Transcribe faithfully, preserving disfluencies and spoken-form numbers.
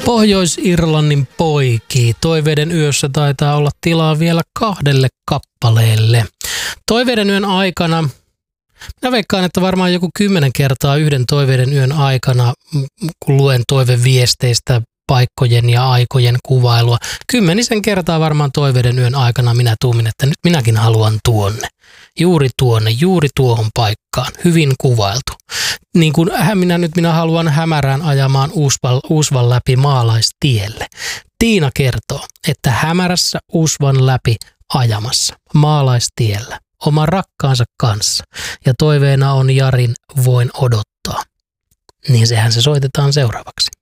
Pohjois-Irlannin poikii. Toiveiden yössä taitaa olla tilaa vielä kahdelle kappaleelle. Toiveiden yön aikana, minä veikkaan, että varmaan joku kymmenen kertaa yhden toiveiden yön aikana, kun luen toiveviesteistä paikkojen ja aikojen kuvailua, kymmenisen kertaa varmaan toiveiden yön aikana minä tuumin, että nyt minäkin haluan tuonne. Juuri tuonne, juuri tuohon paikkaan. Hyvin kuvailtu. Niin kuin minä nyt minä haluan hämärään ajamaan Uusval, Uusvan läpi maalaistielle. Tiina kertoo, että hämärässä Uusvan läpi ajamassa maalaistiellä oman rakkaansa kanssa. Ja toiveena on Jarin Voin odottaa. Niin sehän se soitetaan seuraavaksi.